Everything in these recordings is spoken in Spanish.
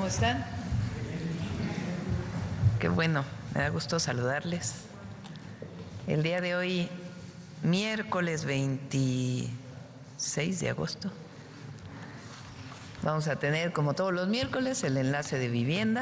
están? Qué bueno, me da gusto saludarles. El día de hoy, miércoles 26 de agosto, vamos a tener, como todos los miércoles, el enlace de vivienda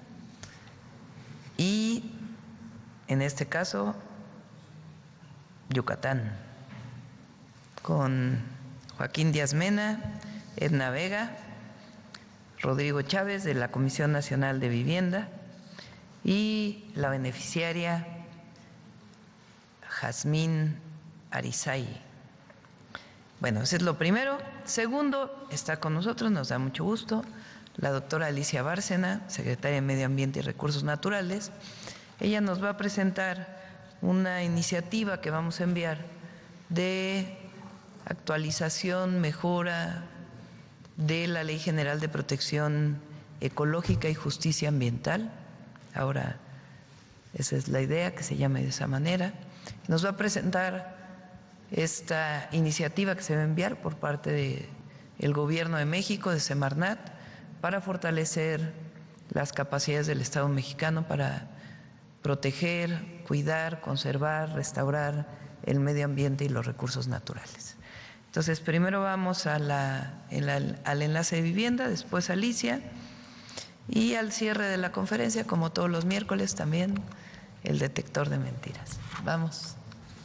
y, en este caso, Yucatán, con Joaquín Díaz Mena, Edna Vega, Rodrigo Chávez de la Comisión Nacional de Vivienda y la beneficiaria Jazmín Arizay. Bueno, eso es lo primero. Segundo, está con nosotros, nos da mucho gusto, la doctora Alicia Bárcena, secretaria de Medio Ambiente y Recursos Naturales. Ella nos va a presentar una iniciativa que vamos a enviar de actualización, mejora de la Ley General de Protección Ecológica y Justicia Ambiental. Ahora, esa es la idea, que se llame de esa manera. Nos va a presentar esta iniciativa que se va a enviar por parte del Gobierno de México, de Semarnat, para fortalecer las capacidades del Estado mexicano para proteger, cuidar, conservar, restaurar el medio ambiente y los recursos naturales. Entonces, primero vamos al enlace de vivienda, después Alicia, y al cierre de la conferencia, como todos los miércoles, también el detector de mentiras. Vamos.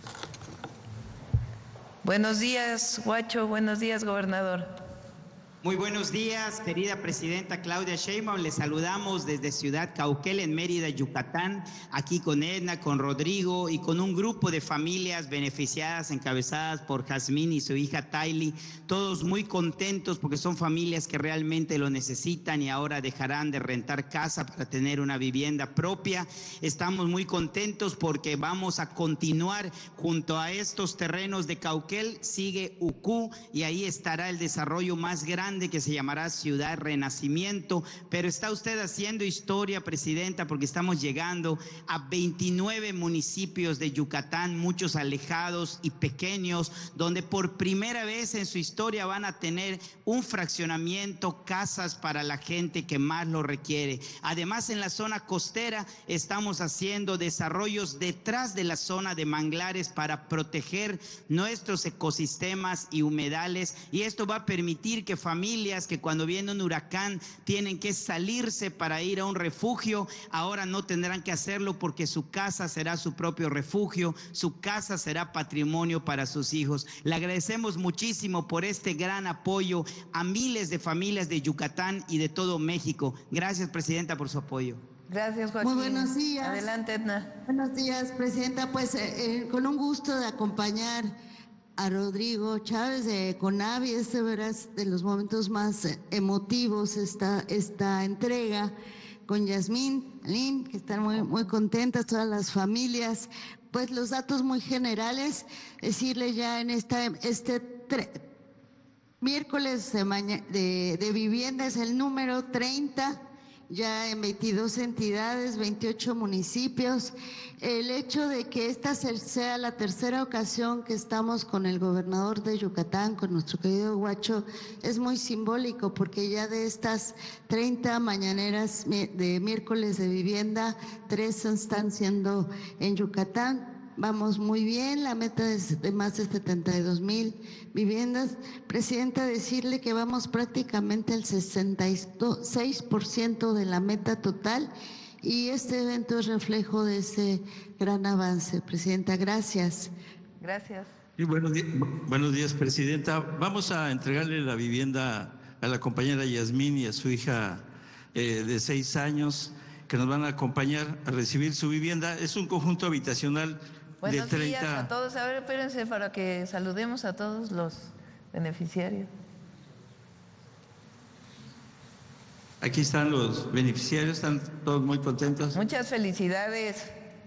Buenos días, Huacho. Buenos días, gobernador. Muy buenos días, querida presidenta Claudia Sheinbaum. Les saludamos desde Ciudad Cauquel, en Mérida, Yucatán, aquí con Edna, con Rodrigo y con un grupo de familias beneficiadas encabezadas por Jazmín y su hija Tayli. Todos muy contentos porque son familias que realmente lo necesitan y ahora dejarán de rentar casa para tener una vivienda propia. Estamos muy contentos porque vamos a continuar junto a estos terrenos de Cauquel. Sigue Ucú y ahí estará el desarrollo más grande que se llamará Ciudad Renacimiento, pero está usted haciendo historia, presidenta, porque estamos llegando a 29 municipios de Yucatán, muchos alejados y pequeños, donde por primera vez en su historia van a tener un fraccionamiento, casas para la gente que más lo requiere. Además, en la zona costera estamos haciendo desarrollos detrás de la zona de manglares para proteger nuestros ecosistemas y humedales, y esto va a permitir que familias que cuando viene un huracán tienen que salirse para ir a un refugio, ahora no tendrán que hacerlo porque su casa será su propio refugio, su casa será patrimonio para sus hijos. Le agradecemos muchísimo por este gran apoyo a miles de familias de Yucatán y de todo México. Gracias, presidenta, por su apoyo. Gracias, Joaquín. Muy buenos días. Adelante, Edna. Buenos días, presidenta. Pues con un gusto de acompañar a Rodrigo Chávez de CONAVI. Verás de los momentos más emotivos esta entrega, con Jazmín, Lynn, que están muy contentas todas las familias. Pues los datos muy generales, decirle ya en miércoles de vivienda es el número 30, ya en 22 entidades, 28 municipios. El hecho de que esta sea la tercera ocasión que estamos con el gobernador de Yucatán, con nuestro querido Huacho, es muy simbólico, porque ya de estas 30 mañaneras de miércoles de vivienda, 3 están siendo en Yucatán. Vamos muy bien, la meta es de más de 72,000 viviendas. Presidenta, decirle que vamos prácticamente al 66% de la meta total, y este evento es reflejo de ese gran avance. Presidenta, gracias. Gracias. Y buenos días, presidenta. Vamos a entregarle la vivienda a la compañera Jazmín y a su hija de 6 años, que nos van a acompañar a recibir su vivienda. Es un conjunto habitacional de 30. Buenos días a todos. A ver, espérense para que saludemos a todos los beneficiarios. Aquí están los beneficiarios, están todos muy contentos. Muchas felicidades.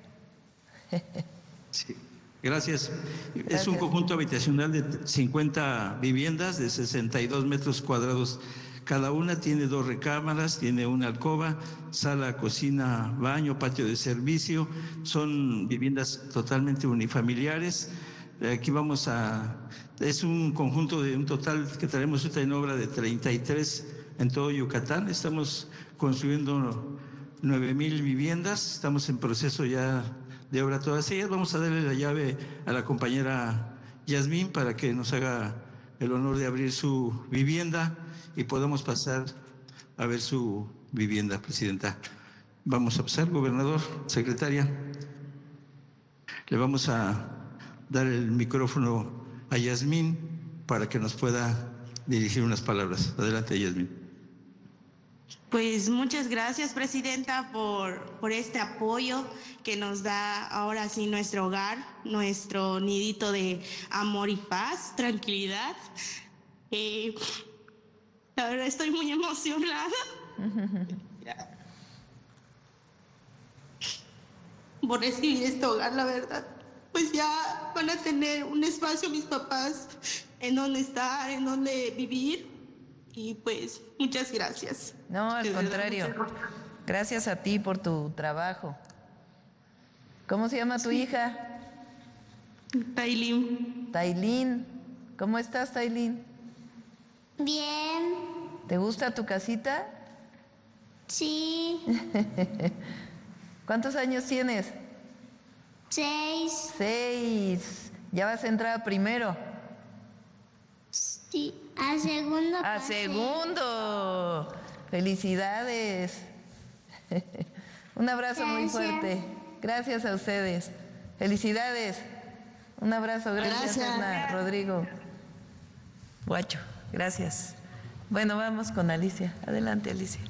Sí, gracias. Es un conjunto habitacional de 50 viviendas de 62 metros cuadrados. Cada una tiene 2 recámaras, tiene una alcoba, sala, cocina, baño, patio de servicio. Son viviendas totalmente unifamiliares. Aquí es un conjunto de un total que traemos en obra de 33 en todo Yucatán. Estamos construyendo 9,000 viviendas, estamos en proceso ya de obra todas ellas. Vamos a darle la llave a la compañera Yasmín para que nos haga el honor de abrir su vivienda y podamos pasar a ver su vivienda, Presidenta. Vamos a pasar, gobernador, secretaria. Le vamos a dar el micrófono a Yasmín para que nos pueda dirigir unas palabras. Adelante, Yasmín. Pues muchas gracias, Presidenta, por este apoyo que nos da ahora sí nuestro hogar, nuestro nidito de amor y paz, tranquilidad. La verdad estoy muy emocionada. Por recibir este hogar, la verdad. Pues ya van a tener un espacio mis papás en donde estar, en donde vivir. Y pues, muchas gracias. No, al contrario. Gracias a ti por tu trabajo. ¿Cómo se llama tu hija? Tailín. Tailín. ¿Cómo estás, Tailín? Bien. ¿Te gusta tu casita? Sí. ¿Cuántos años tienes? 6. 6. ¿Ya vas a entrar a primero? Sí. A segundo. ¡A pasé. segundo! ¡Felicidades! Un abrazo muy Gracias. fuerte. Gracias a ustedes. ¡Felicidades! Un abrazo. Gracias, Edna, Rodrigo. Guacho, gracias. Bueno, vamos con Alicia. Adelante, Alicia.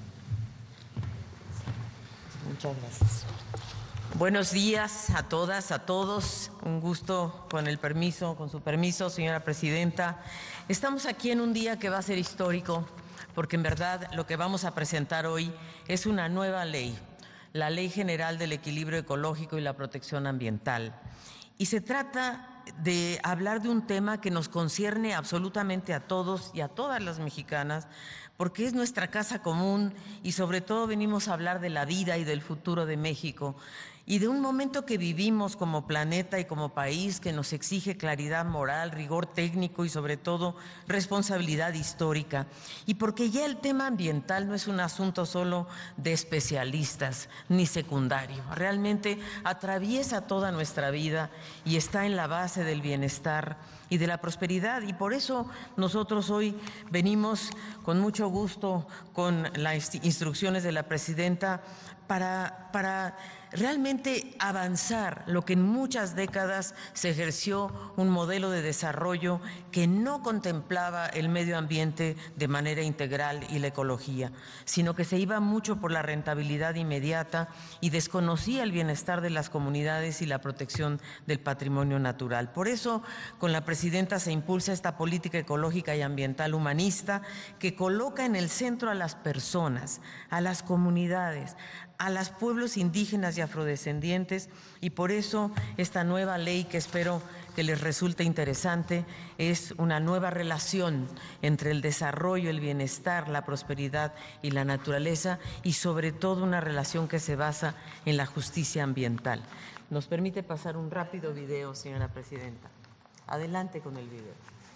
Muchas gracias. Buenos días a todas, a todos. Un gusto, con su permiso, señora Presidenta. Estamos aquí en un día que va a ser histórico, porque en verdad lo que vamos a presentar hoy es una nueva ley, la Ley General del Equilibrio Ecológico y la Protección Ambiental. Y se trata de hablar de un tema que nos concierne absolutamente a todos y a todas las mexicanas, porque es nuestra casa común y sobre todo venimos a hablar de la vida y del futuro de México y de un momento que vivimos como planeta y como país que nos exige claridad moral, rigor técnico y sobre todo responsabilidad histórica. Y porque ya el tema ambiental no es un asunto solo de especialistas ni secundario, realmente atraviesa toda nuestra vida y está en la base del bienestar y de la prosperidad. Y por eso nosotros hoy venimos con mucho gusto con las instrucciones de la Presidenta para realmente avanzar lo que en muchas décadas se ejerció un modelo de desarrollo que no contemplaba el medio ambiente de manera integral y la ecología, sino que se iba mucho por la rentabilidad inmediata y desconocía el bienestar de las comunidades y la protección del patrimonio natural. Por eso, con la Presidenta se impulsa esta política ecológica y ambiental humanista que coloca en el centro a las personas, a las comunidades, a los pueblos indígenas y afrodescendientes, y por eso esta nueva ley, que espero que les resulte interesante, es una nueva relación entre el desarrollo, el bienestar, la prosperidad y la naturaleza, y sobre todo una relación que se basa en la justicia ambiental. ¿Nos permite pasar un rápido video, señora Presidenta? Adelante con el video.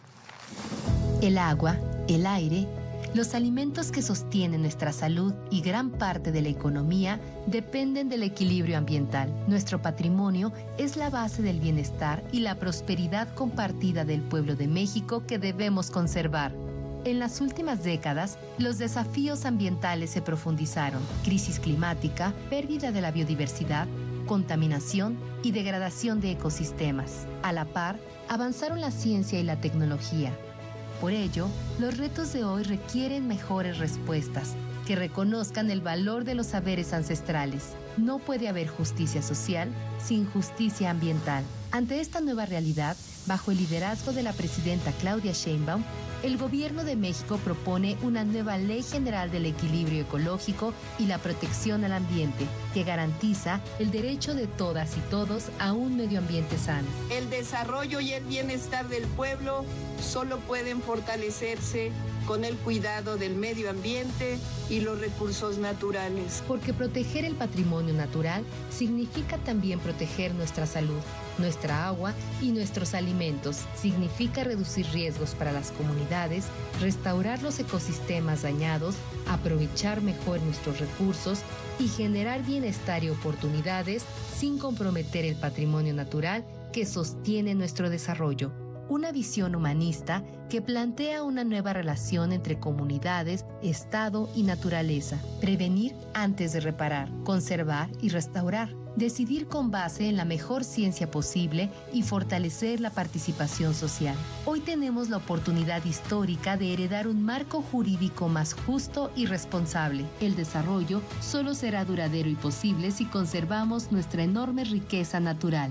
El agua, el aire, los alimentos que sostienen nuestra salud y gran parte de la economía dependen del equilibrio ambiental. Nuestro patrimonio es la base del bienestar y la prosperidad compartida del pueblo de México que debemos conservar. En las últimas décadas, los desafíos ambientales se profundizaron: crisis climática, pérdida de la biodiversidad, contaminación y degradación de ecosistemas. A la par, avanzaron la ciencia y la tecnología. Por ello, los retos de hoy requieren mejores respuestas que reconozcan el valor de los saberes ancestrales. No puede haber justicia social sin justicia ambiental. Ante esta nueva realidad, bajo el liderazgo de la presidenta Claudia Sheinbaum, el Gobierno de México propone una nueva Ley General del Equilibrio Ecológico y la Protección al Ambiente, que garantiza el derecho de todas y todos a un medio ambiente sano. El desarrollo y el bienestar del pueblo solo pueden fortalecerse con el cuidado del medio ambiente y los recursos naturales. Porque proteger el patrimonio natural significa también proteger nuestra salud. nuestra agua y nuestros alimentos. Significa reducir riesgos para las comunidades, restaurar los ecosistemas dañados, aprovechar mejor nuestros recursos y generar bienestar y oportunidades sin comprometer el patrimonio natural que sostiene nuestro desarrollo. Una visión humanista que plantea una nueva relación entre comunidades, Estado y naturaleza. Prevenir antes de reparar, conservar y restaurar. Decidir con base en la mejor ciencia posible y fortalecer la participación social. Hoy tenemos la oportunidad histórica de heredar un marco jurídico más justo y responsable. El desarrollo solo será duradero y posible si conservamos nuestra enorme riqueza natural.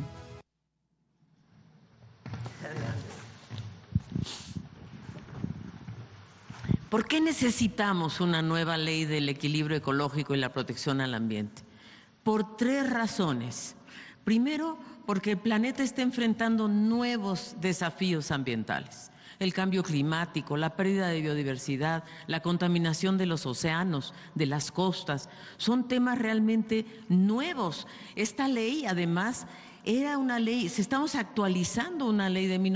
¿Por qué necesitamos una nueva ley del equilibrio ecológico y la protección al ambiente? Por 3 razones. Primero, porque el planeta está enfrentando nuevos desafíos ambientales. El cambio climático, la pérdida de biodiversidad, la contaminación de los océanos, de las costas, son temas realmente nuevos. Esta ley, además, era una ley, estamos actualizando una ley de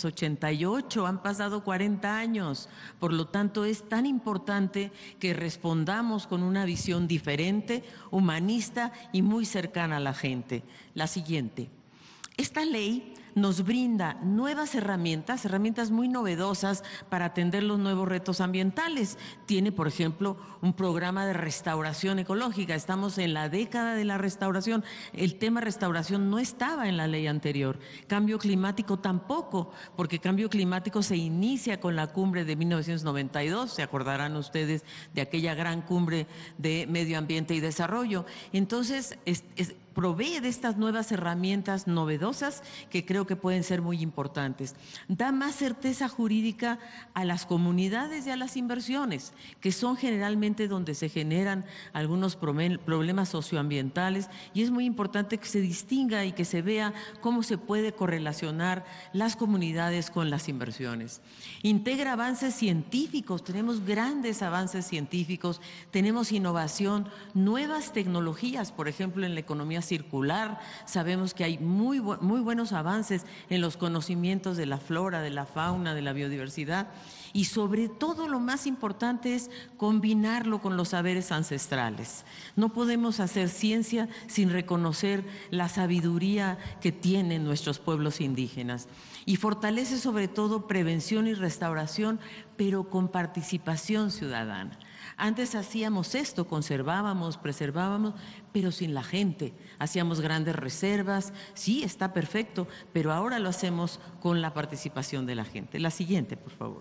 1988, han pasado 40 años, por lo tanto es tan importante que respondamos con una visión diferente, humanista y muy cercana a la gente. La siguiente, esta ley nos brinda nuevas herramientas muy novedosas para atender los nuevos retos ambientales. Tiene, por ejemplo, un programa de restauración ecológica. Estamos en la década de la restauración. El tema restauración no estaba en la ley anterior. Cambio climático tampoco, porque cambio climático se inicia con la cumbre de 1992. Se acordarán ustedes de aquella gran cumbre de medio ambiente y desarrollo. Entonces, provee de estas nuevas herramientas novedosas que creo que pueden ser muy importantes. Da más certeza jurídica a las comunidades y a las inversiones, que son generalmente donde se generan algunos problemas socioambientales, y es muy importante que se distinga y que se vea cómo se puede correlacionar las comunidades con las inversiones. Integra avances científicos, tenemos grandes avances científicos, tenemos innovación, nuevas tecnologías, por ejemplo, en la economía circular. Sabemos que hay muy buenos avances en los conocimientos de la flora, de la fauna, de la biodiversidad, y sobre todo lo más importante es combinarlo con los saberes ancestrales. No podemos hacer ciencia sin reconocer la sabiduría que tienen nuestros pueblos indígenas, y fortalece sobre todo prevención y restauración, pero con participación ciudadana. Antes hacíamos esto, conservábamos, preservábamos, pero sin la gente. Hacíamos grandes reservas, sí, está perfecto, pero ahora lo hacemos con la participación de la gente. La siguiente, por favor.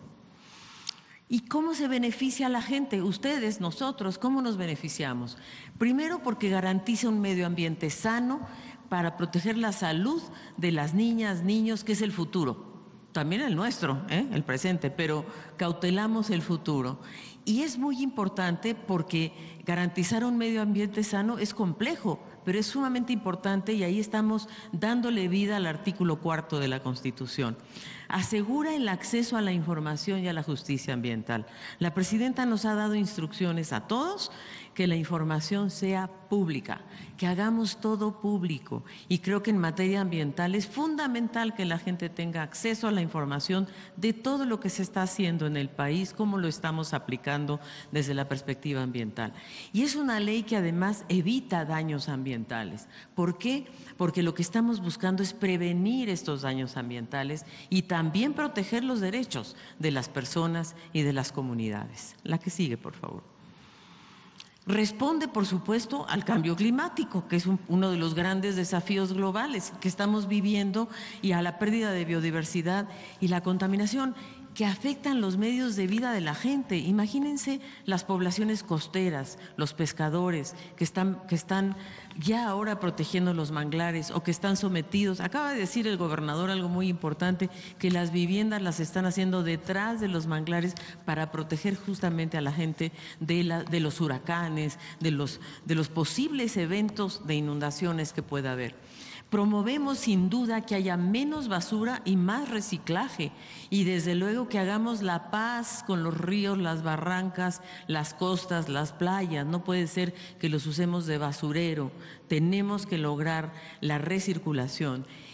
¿Y cómo se beneficia a la gente? Ustedes, nosotros, ¿cómo nos beneficiamos? Primero, porque garantiza un medio ambiente sano para proteger la salud de las niñas, niños, que es el futuro. También el nuestro, el presente, pero cautelamos el futuro. Y es muy importante porque garantizar un medio ambiente sano es complejo, pero es sumamente importante, y ahí estamos dándole vida al artículo 4 de la Constitución. Asegura el acceso a la información y a la justicia ambiental. La presidenta nos ha dado instrucciones a todos que la información sea pública, que hagamos todo público, y creo que en materia ambiental es fundamental que la gente tenga acceso a la información de todo lo que se está haciendo en el país, cómo lo estamos aplicando desde la perspectiva ambiental. Y es una ley que además evita daños ambientales. ¿Por qué? Porque lo que estamos buscando es prevenir estos daños ambientales y también proteger los derechos de las personas y de las comunidades. La que sigue, por favor. Responde, por supuesto, al cambio climático, que es uno de los grandes desafíos globales que estamos viviendo, y a la pérdida de biodiversidad y la contaminación que afectan los medios de vida de la gente. Imagínense las poblaciones costeras, los pescadores que están ya ahora protegiendo los manglares o que están sometidos. Acaba de decir el gobernador algo muy importante, que las viviendas las están haciendo detrás de los manglares para proteger justamente a la gente de los huracanes, de los posibles eventos de inundaciones que pueda haber. Promovemos sin duda que haya menos basura y más reciclaje, y desde luego que hagamos la paz con los ríos, las barrancas, las costas, las playas. No puede ser que los usemos de basurero. Tenemos que lograr la recirculación.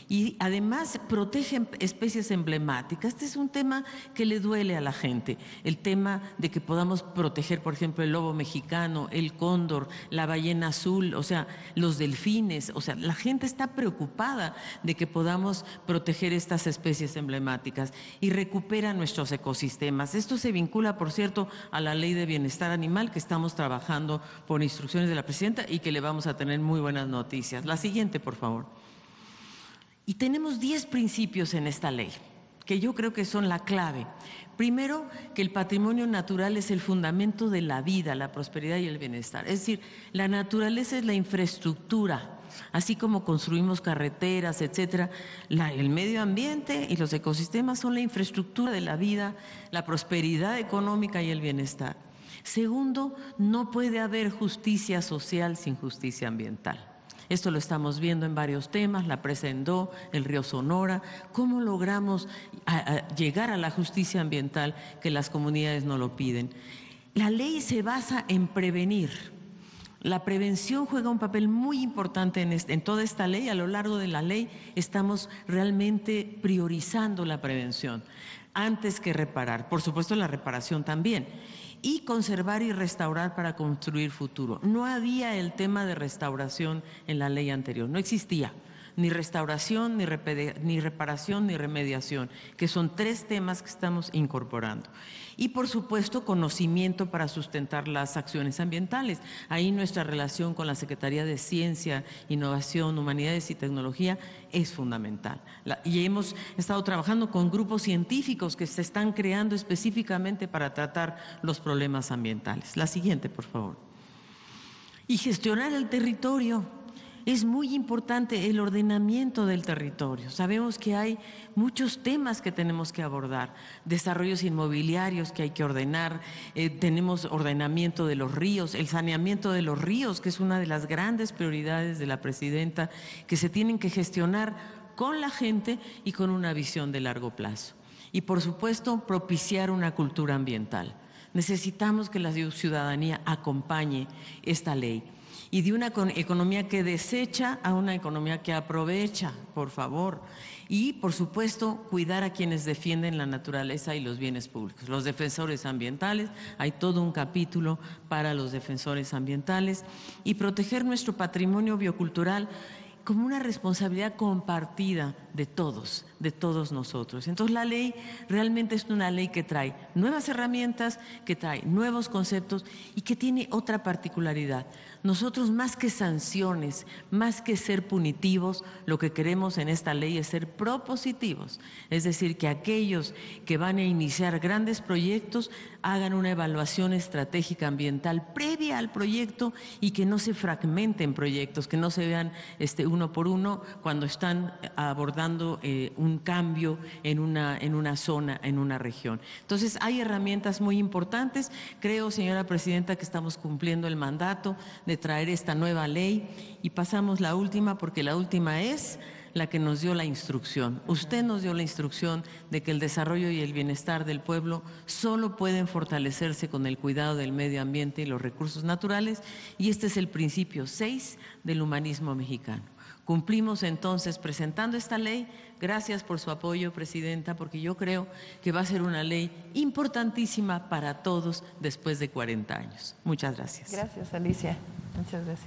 y además protege especies emblemáticas. Este es un tema que le duele a la gente, el tema de que podamos proteger, por ejemplo, el lobo mexicano, el cóndor, la ballena azul, o sea, los delfines. O sea, la gente está preocupada de que podamos proteger estas especies emblemáticas y recupera nuestros ecosistemas. Esto se vincula, por cierto, a la Ley de Bienestar Animal que estamos trabajando por instrucciones de la presidenta y que le vamos a tener muy buenas noticias. La siguiente, por favor. Y tenemos 10 principios en esta ley que yo creo que son la clave. Primero, que el patrimonio natural es el fundamento de la vida, la prosperidad y el bienestar. Es decir, la naturaleza es la infraestructura, así como construimos carreteras, etcétera. El medio ambiente y los ecosistemas son la infraestructura de la vida, la prosperidad económica y el bienestar. Segundo, no puede haber justicia social sin justicia ambiental. Esto lo estamos viendo en varios temas, la presa Endó, el río Sonora, cómo logramos llegar a la justicia ambiental que las comunidades no lo piden. La ley se basa en prevenir. La prevención juega un papel muy importante en toda esta ley. A lo largo de la ley estamos realmente priorizando la prevención antes que reparar. Por supuesto, la reparación también. Y conservar y restaurar para construir futuro. No había el tema de restauración en la ley anterior, no existía. Ni restauración, ni reparación, ni remediación, que son 3 temas que estamos incorporando. Y, por supuesto, conocimiento para sustentar las acciones ambientales. Ahí nuestra relación con la Secretaría de Ciencia, Innovación, Humanidades y Tecnología es fundamental. Y hemos estado trabajando con grupos científicos que se están creando específicamente para tratar los problemas ambientales. La siguiente, por favor. Y gestionar el territorio. Es muy importante el ordenamiento del territorio. Sabemos que hay muchos temas que tenemos que abordar, desarrollos inmobiliarios que hay que ordenar, tenemos ordenamiento de los ríos, el saneamiento de los ríos, que es una de las grandes prioridades de la presidenta, que se tienen que gestionar con la gente y con una visión de largo plazo. Y, por supuesto, propiciar una cultura ambiental. Necesitamos que la ciudadanía acompañe esta ley. Y de una economía que desecha a una economía que aprovecha, por favor. Y, por supuesto, cuidar a quienes defienden la naturaleza y los bienes públicos. Los defensores ambientales, hay todo un capítulo para los defensores ambientales. Y proteger nuestro patrimonio biocultural como una responsabilidad compartida de todos nosotros. Entonces la ley realmente es una ley que trae nuevas herramientas, que trae nuevos conceptos y que tiene otra particularidad. Nosotros, más que sanciones, más que ser punitivos, lo que queremos en esta ley es ser propositivos. Es decir, que aquellos que van a iniciar grandes proyectos hagan una evaluación estratégica ambiental previa al proyecto y que no se fragmenten proyectos, que no se vean uno por uno cuando están abordando un cambio en una zona, en una región. Entonces, hay herramientas muy importantes. Creo, señora presidenta, que estamos cumpliendo el mandato de traer esta nueva ley y pasamos la última, porque la última es la que nos dio la instrucción. Usted nos dio la instrucción de que el desarrollo y el bienestar del pueblo solo pueden fortalecerse con el cuidado del medio ambiente y los recursos naturales, y este es el principio 6 del humanismo mexicano. Cumplimos entonces presentando esta ley. Gracias por su apoyo, presidenta, porque yo creo que va a ser una ley importantísima para todos después de 40 años. Muchas gracias. Gracias, Alicia. Muchas gracias.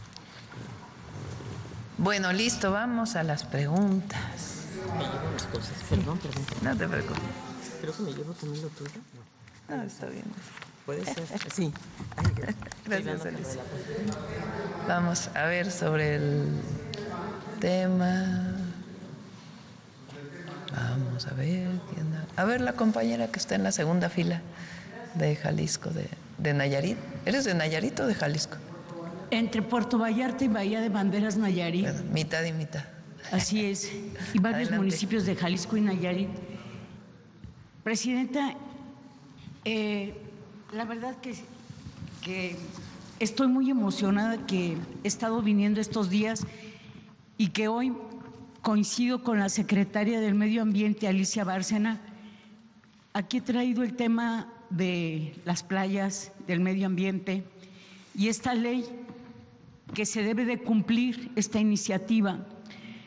Bueno, listo, vamos a las preguntas. Me llevo las cosas. Perdón. No te preocupes. Creo que me llevo también lo tuyo. No, está bien. ¿Puede ser? Sí. Gracias, Alicia. Vamos a ver sobre el tema. Vamos a ver. A ver, la compañera que está en la segunda fila de Jalisco, de Nayarit. ¿Eres de Nayarit o de Jalisco? Entre Puerto Vallarta y Bahía de Banderas, Nayarit. Bueno, mitad y mitad. Así es. Y varios Adelante. municipios de Jalisco y Nayarit. Presidenta, la verdad que estoy muy emocionada, que he estado viniendo estos días y que hoy coincido con la secretaria del Medio Ambiente, Alicia Bárcena. Aquí he traído el tema de las playas, del medio ambiente y esta ley que se debe de cumplir, esta iniciativa.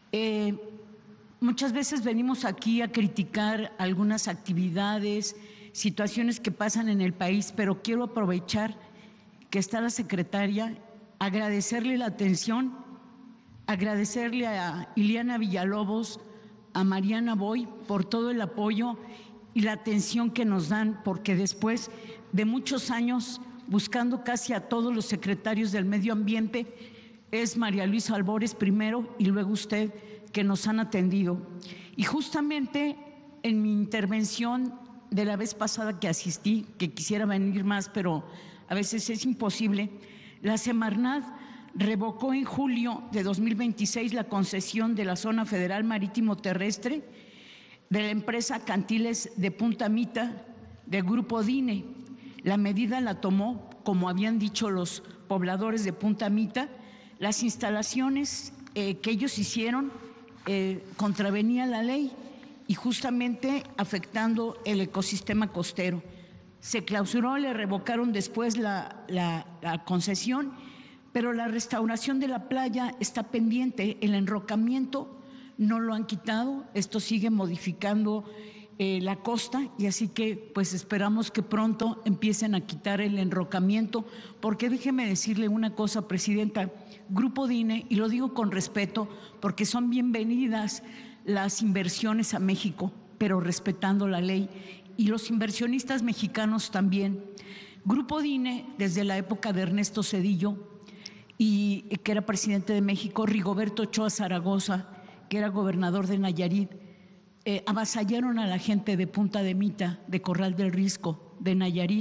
Muchas veces venimos aquí a criticar algunas actividades, situaciones que pasan en el país, pero quiero aprovechar que está la secretaria, agradecerle la atención, agradecerle a Ileana Villalobos, a Mariana Boy por todo el apoyo y la atención que nos dan, porque después de muchos años buscando casi a todos los secretarios del medio ambiente, es María Luisa Albores primero y luego usted, que nos han atendido. Y justamente en mi intervención de la vez pasada que asistí, que quisiera venir más, pero a veces es imposible, la Semarnat revocó en julio de 2026 la concesión de la Zona Federal Marítimo Terrestre de la empresa Cantiles de Punta Mita de Grupo DINE. La medida la tomó, como habían dicho los pobladores de Punta Mita, las instalaciones que ellos hicieron contravenía la ley y justamente afectando el ecosistema costero. Se clausuró, le revocaron después la concesión, pero la restauración de la playa está pendiente, el enrocamiento no lo han quitado, esto sigue modificando la costa y así que pues esperamos que pronto empiecen a quitar el enrocamiento, porque déjeme decirle una cosa, Presidenta, Grupo DINE, y lo digo con respeto porque son bienvenidas las inversiones a México, pero respetando la ley, y los inversionistas mexicanos también. Grupo DINE, desde la época de Ernesto Zedillo, y que era presidente de México, Rigoberto Ochoa Zaragoza, que era gobernador de Nayarit, avasallaron a la gente de Punta de Mita, de Corral del Risco, de Nayarit.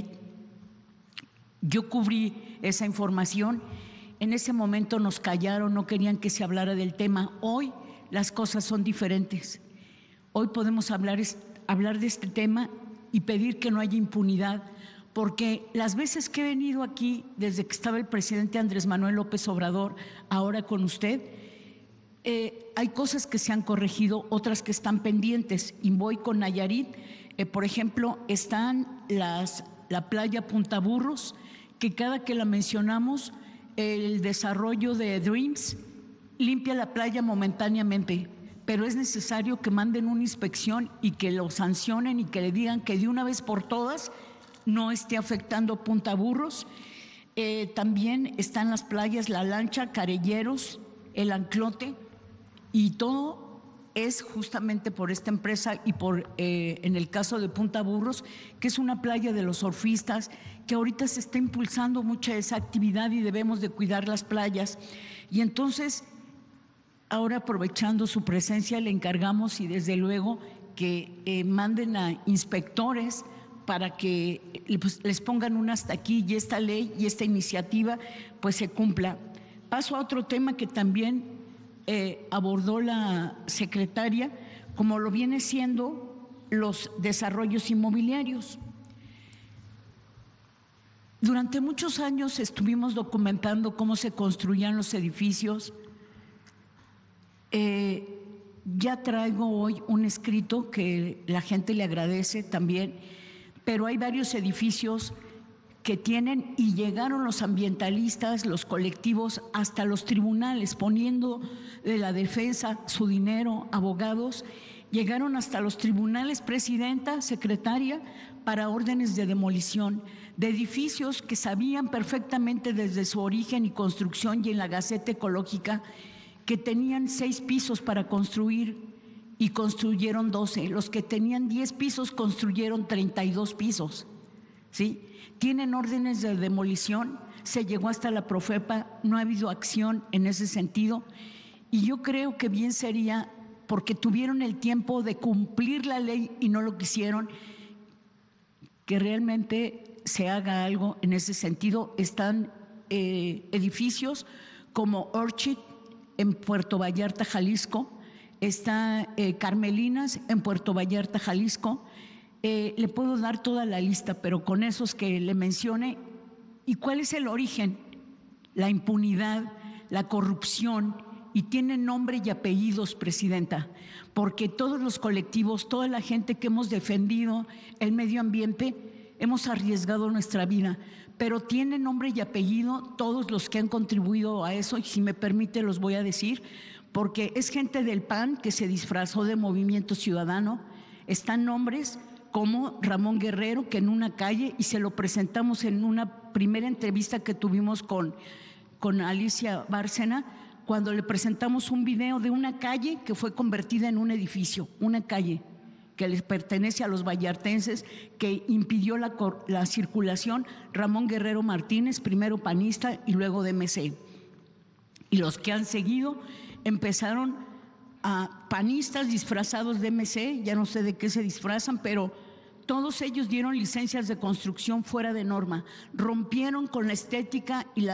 Yo cubrí esa información, en ese momento nos callaron, no querían que se hablara del tema. Hoy las cosas son diferentes. Hoy podemos hablar de este tema y pedir que no haya impunidad, porque las veces que he venido aquí, desde que estaba el presidente Andrés Manuel López Obrador, ahora con usted, hay cosas que se han corregido, otras que están pendientes. Y voy con Nayarit, por ejemplo, están la playa Punta Burros, que cada que la mencionamos, el desarrollo de Dreams limpia la playa momentáneamente, pero es necesario que manden una inspección y que lo sancionen y que le digan que de una vez por todas no esté afectando Punta Burros. También están las playas La Lancha, Carelleros, El Anclote, y todo es justamente por esta empresa y por, en el caso de Punta Burros, que es una playa de los surfistas, que ahorita se está impulsando mucha esa actividad y debemos de cuidar las playas. Y entonces, ahora aprovechando su presencia, le encargamos y desde luego que manden a inspectores para que pues, les pongan un hasta aquí y esta ley y esta iniciativa pues se cumpla. Paso a otro tema que también abordó la secretaria, como lo viene siendo los desarrollos inmobiliarios. Durante muchos años estuvimos documentando cómo se construían los edificios. Ya traigo hoy un escrito que la gente le agradece también, pero hay varios edificios que tienen y llegaron los ambientalistas, los colectivos, hasta los tribunales, poniendo de la defensa su dinero, abogados, llegaron hasta los tribunales, presidenta, secretaria, para órdenes de demolición de edificios que sabían perfectamente desde su origen y construcción y en la Gaceta Ecológica que tenían 6 pisos para construir y construyeron 12. Los que tenían 10 pisos construyeron 32 pisos, ¿sí? Tienen órdenes de demolición, se llegó hasta la Profepa, no ha habido acción en ese sentido y yo creo que bien sería, porque tuvieron el tiempo de cumplir la ley y no lo quisieron, que realmente se haga algo en ese sentido. Están edificios como Orchid en Puerto Vallarta, Jalisco, está Carmelinas en Puerto Vallarta, Jalisco. Le puedo dar toda la lista, pero con esos que le mencione. ¿Y cuál es el origen? La impunidad, la corrupción, y tienen nombre y apellidos, presidenta, porque todos los colectivos, toda la gente que hemos defendido el medio ambiente, hemos arriesgado nuestra vida, pero tienen nombre y apellido todos los que han contribuido a eso, y si me permite los voy a decir, porque es gente del PAN que se disfrazó de Movimiento Ciudadano. Están nombres como Ramón Guerrero, que en una calle, y se lo presentamos en una primera entrevista que tuvimos con Alicia Bárcena, cuando le presentamos un video de una calle que fue convertida en un edificio, una calle que les pertenece a los vallartenses, que impidió la circulación. Ramón Guerrero Martínez, primero panista y luego de MC. Y los que han seguido empezaron a panistas disfrazados de MC, ya no sé de qué se disfrazan, pero todos ellos dieron licencias de construcción fuera de norma, rompieron con la estética y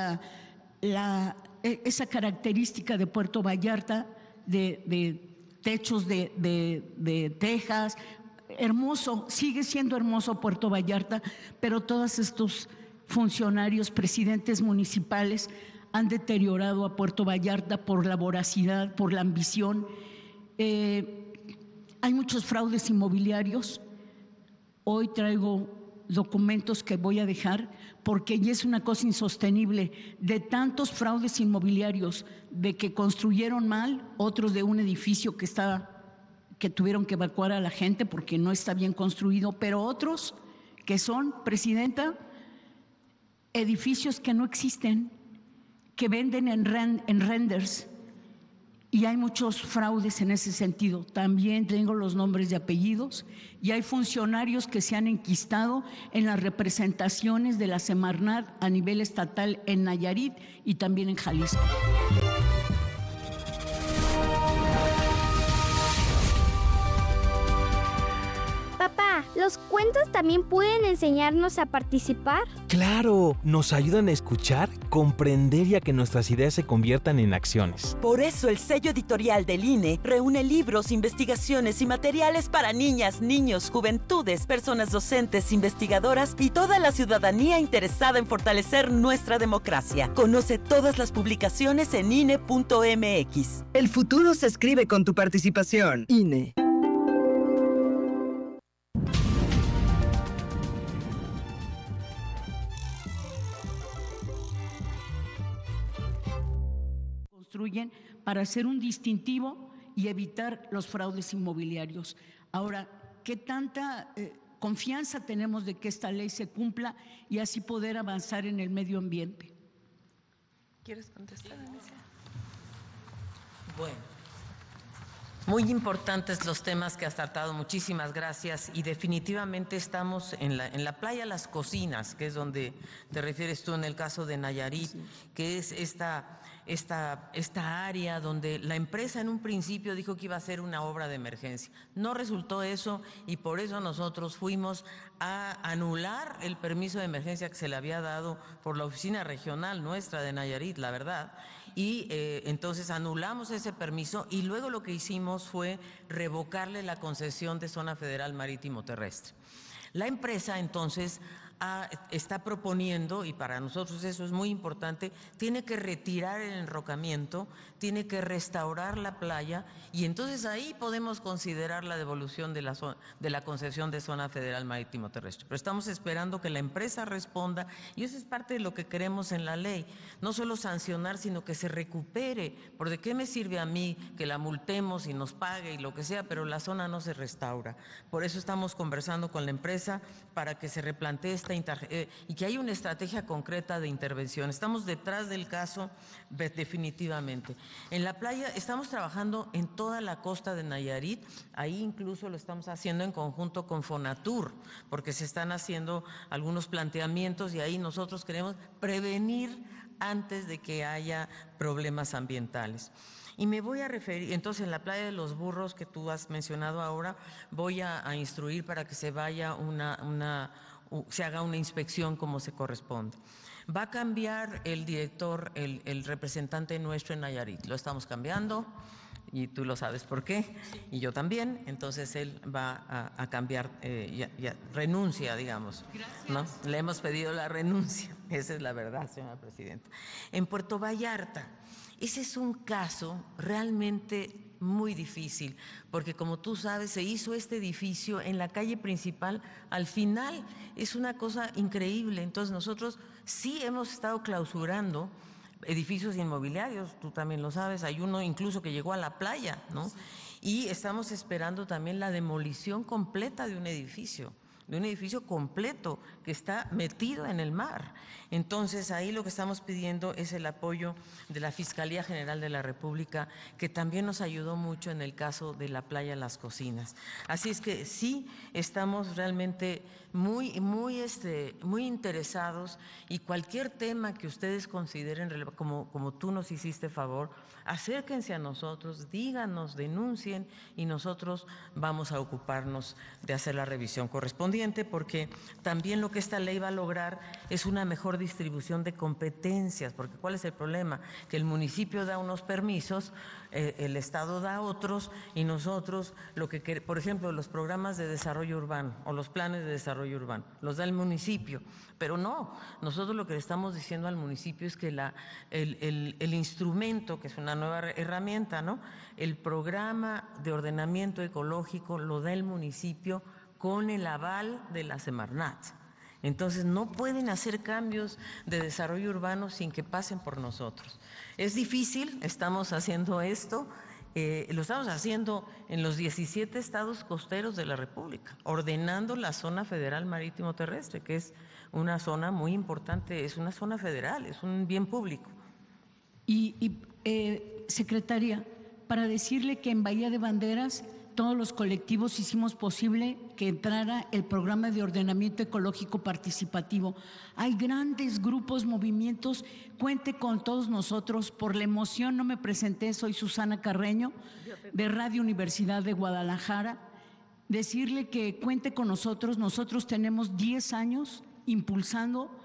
esa característica de Puerto Vallarta de techos de tejas. Hermoso, sigue siendo hermoso Puerto Vallarta, pero todos estos funcionarios, presidentes municipales, han deteriorado a Puerto Vallarta por la voracidad, por la ambición. Hay muchos fraudes inmobiliarios. Hoy traigo documentos que voy a dejar porque ya es una cosa insostenible, de tantos fraudes inmobiliarios, de que construyeron mal, otros de un edificio que tuvieron que evacuar a la gente porque no está bien construido, pero otros que son, Presidenta, edificios que no existen, que venden en renders, y hay muchos fraudes en ese sentido. También tengo los nombres y apellidos, y hay funcionarios que se han enquistado en las representaciones de la Semarnat a nivel estatal en Nayarit y también en Jalisco. Papá, ¿los cuentos también pueden enseñarnos a participar? ¡Claro! Nos ayudan a escuchar, comprender y a que nuestras ideas se conviertan en acciones. Por eso el sello editorial del INE reúne libros, investigaciones y materiales para niñas, niños, juventudes, personas docentes, investigadoras y toda la ciudadanía interesada en fortalecer nuestra democracia. Conoce todas las publicaciones en INE.mx. El futuro se escribe con tu participación. INE. Construyen para hacer un distintivo y evitar los fraudes inmobiliarios. Ahora, ¿qué tanta confianza tenemos de que esta ley se cumpla y así poder avanzar en el medio ambiente? ¿Quieres contestar, Alicia? Bueno, muy importantes los temas que has tratado, muchísimas gracias, y definitivamente estamos en la playa Las Cocinas, que es donde te refieres tú en el caso de Nayarit, sí, que es esta área donde la empresa en un principio dijo que iba a ser una obra de emergencia. No resultó eso y por eso nosotros fuimos a anular el permiso de emergencia que se le había dado por la oficina regional nuestra de Nayarit, la verdad. Y entonces anulamos ese permiso y luego lo que hicimos fue revocarle la concesión de zona federal marítimo terrestre. La empresa entonces está proponiendo, y para nosotros eso es muy importante, tiene que retirar el enrocamiento, tiene que restaurar la playa y entonces ahí podemos considerar la devolución de la concesión de zona federal marítimo terrestre. Pero estamos esperando que la empresa responda y eso es parte de lo que queremos en la ley, no solo sancionar, sino que se recupere, porque ¿de qué me sirve a mí que la multemos y nos pague y lo que sea, pero la zona no se restaura? Por eso estamos conversando con la empresa para que se replantee y que haya una estrategia concreta de intervención. Estamos detrás del caso definitivamente. En la playa estamos trabajando en toda la costa de Nayarit, ahí incluso lo estamos haciendo en conjunto con Fonatur, porque se están haciendo algunos planteamientos y ahí nosotros queremos prevenir antes de que haya problemas ambientales. Y me voy a referir, entonces en la playa de los Burros que tú has mencionado ahora, voy a instruir para que se vaya se haga una inspección como se corresponde. Va a cambiar el director, el representante nuestro en Nayarit, lo estamos cambiando y tú lo sabes por qué, y yo también, entonces él va a cambiar, renuncia, digamos. Gracias. ¿No? Le hemos pedido la renuncia, esa es la verdad, señora presidenta. En Puerto Vallarta, ese es un caso realmente muy difícil, porque como tú sabes, se hizo este edificio en la calle principal, al final es una cosa increíble. Entonces nosotros sí hemos estado clausurando edificios inmobiliarios, tú también lo sabes, hay uno incluso que llegó a la playa, ¿no? Y estamos esperando también la demolición completa de un edificio completo que está metido en el mar. Entonces, ahí lo que estamos pidiendo es el apoyo de la Fiscalía General de la República, que también nos ayudó mucho en el caso de la playa Las Cocinas. Así es que sí, estamos realmente muy interesados, y cualquier tema que ustedes consideren, como tú nos hiciste favor, acérquense a nosotros, díganos, denuncien, y nosotros vamos a ocuparnos de hacer la revisión correspondiente, porque también lo que esta ley va a lograr es una mejor distribución de competencias, porque ¿cuál es el problema? Que el municipio da unos permisos, el Estado da otros, y nosotros, por ejemplo, los programas de desarrollo urbano o los planes de desarrollo urbano, los da el municipio, pero no, nosotros lo que le estamos diciendo al municipio es que el instrumento, que es una nueva herramienta, ¿no? El programa de ordenamiento ecológico lo da el municipio con el aval de la Semarnat. Entonces, no pueden hacer cambios de desarrollo urbano sin que pasen por nosotros. Es difícil, estamos haciendo esto, lo estamos haciendo en los 17 estados costeros de la República, ordenando la zona federal marítimo terrestre, que es una zona muy importante, es una zona federal, es un bien público. Secretaria, para decirle que en Bahía de Banderas todos los colectivos hicimos posible que entrara el programa de ordenamiento ecológico participativo. Hay grandes grupos, movimientos, cuente con todos nosotros. Por la emoción no me presenté, soy Susana Carreño, de Radio Universidad de Guadalajara. Decirle que cuente con nosotros tenemos 10 años impulsando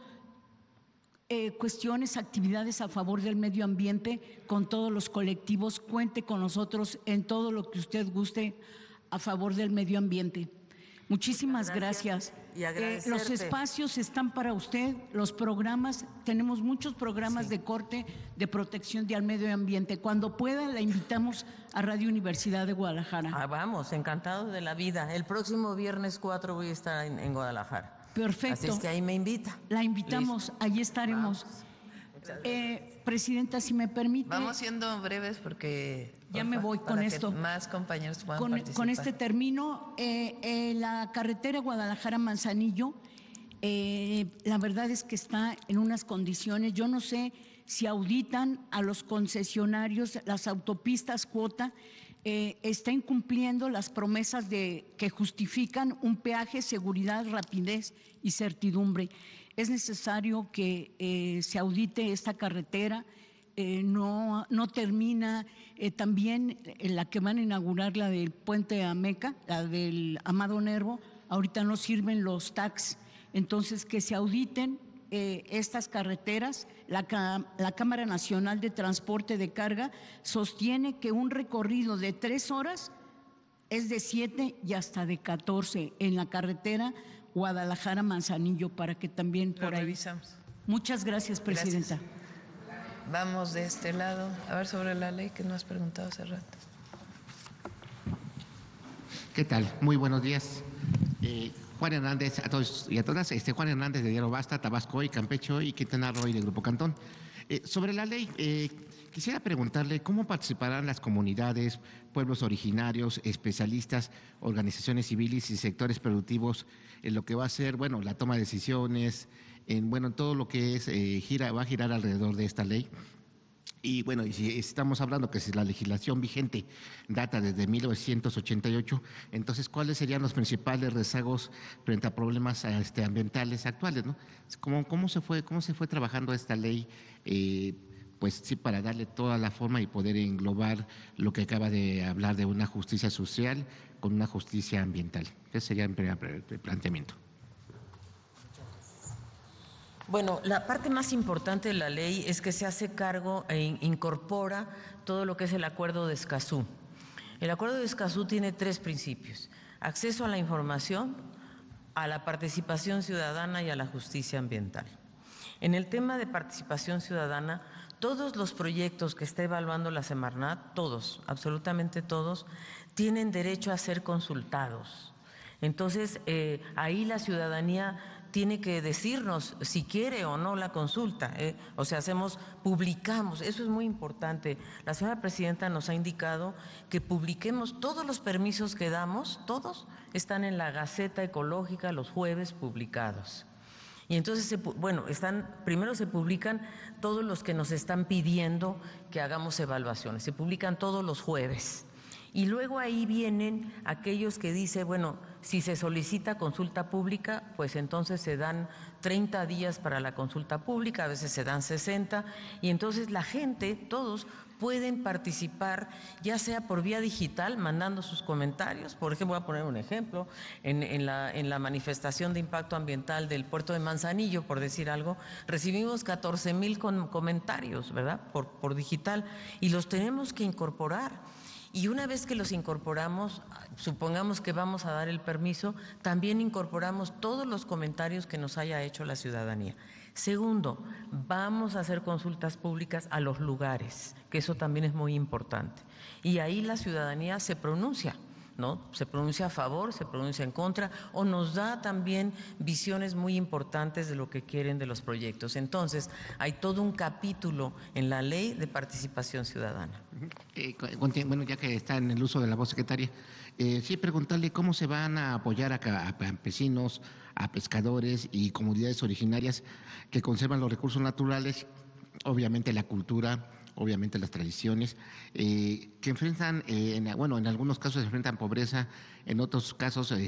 cuestiones, actividades a favor del medio ambiente con todos los colectivos. Cuente con nosotros en todo lo que usted guste a favor del medio ambiente. Muchísimas gracias. Y agradecerte. Los espacios están para usted, los programas, tenemos muchos programas de corte de protección del medio ambiente. Cuando pueda, la invitamos a Radio Universidad de Guadalajara. Vamos, encantados de la vida. El próximo viernes 4 voy a estar en Guadalajara. Perfecto. Así es que ahí me invita. La invitamos, listo. Allí estaremos. Presidenta, si me permite. Vamos siendo breves porque ya me voy con esto. Más compañeros puedan participar. Con este término, la carretera Guadalajara-Manzanillo, la verdad es que está en unas condiciones. Yo no sé si auditan a los concesionarios, las autopistas cuota. Está incumpliendo las promesas que justifican un peaje, seguridad, rapidez y certidumbre. Es necesario que se audite esta carretera, no termina. También la que van a inaugurar, la del Puente Ameca, la del Amado Nervo, ahorita no sirven los taxis, entonces que se auditen estas carreteras. La Cámara Nacional de Transporte de Carga sostiene que un recorrido de 3 horas es de 7 y hasta de 14 en la carretera Guadalajara-Manzanillo, para que también por ahí. Revisamos. Muchas gracias, Presidenta. Gracias. Vamos de este lado. A ver, sobre la ley que nos has preguntado hace rato. ¿Qué tal? Muy buenos días. Juan Hernández, a todos y a todas. Juan Hernández de Diario Basta, Tabasco Hoy, Campeche Hoy, Quintana Roo y del Grupo Cantón. Sobre la ley, quisiera preguntarle cómo participarán las comunidades, pueblos originarios, especialistas, organizaciones civiles y sectores productivos en lo que va a ser, bueno, la toma de decisiones, en todo lo que es va a girar alrededor de esta ley. Y bueno, y si estamos hablando que si la legislación vigente data desde 1988, entonces ¿cuáles serían los principales rezagos frente a problemas ambientales actuales, ¿no? ¿Cómo se fue trabajando esta ley? Pues sí, para darle toda la forma y poder englobar lo que acaba de hablar de una justicia social con una justicia ambiental. Ese sería el primer planteamiento. Bueno, la parte más importante de la ley es que se hace cargo e incorpora todo lo que es el Acuerdo de Escazú. El Acuerdo de Escazú tiene 3 principios: acceso a la información, a la participación ciudadana y a la justicia ambiental. En el tema de participación ciudadana, todos los proyectos que está evaluando la Semarnat, todos, absolutamente todos, tienen derecho a ser consultados. Entonces, ahí la ciudadanía tiene que decirnos si quiere o no la consulta, o sea, publicamos, eso es muy importante. La señora presidenta nos ha indicado que publiquemos todos los permisos que damos, todos están en la Gaceta Ecológica los jueves publicados. Y entonces, primero se publican todos los que nos están pidiendo que hagamos evaluaciones, se publican todos los jueves. Y luego ahí vienen aquellos que dicen, bueno, si se solicita consulta pública, pues entonces se dan 30 días para la consulta pública, a veces se dan 60, y entonces la gente, todos, pueden participar, ya sea por vía digital, mandando sus comentarios. Por ejemplo, voy a poner un ejemplo, en la manifestación de impacto ambiental del puerto de Manzanillo, por decir algo, recibimos 14,000 comentarios, ¿verdad?, por digital, y los tenemos que incorporar. Y una vez que los incorporamos, supongamos que vamos a dar el permiso, también incorporamos todos los comentarios que nos haya hecho la ciudadanía. Segundo, vamos a hacer consultas públicas a los lugares, que eso también es muy importante. Y ahí la ciudadanía se pronuncia, ¿no? Se pronuncia a favor, se pronuncia en contra, o nos da también visiones muy importantes de lo que quieren de los proyectos. Entonces, hay todo un capítulo en la ley de participación ciudadana. Bueno, ya que está en el uso de la voz, secretaria, sí preguntarle cómo se van a apoyar a campesinos, a pescadores y comunidades originarias que conservan los recursos naturales, obviamente la cultura, obviamente las tradiciones, que enfrentan, en algunos casos se enfrentan pobreza, en otros casos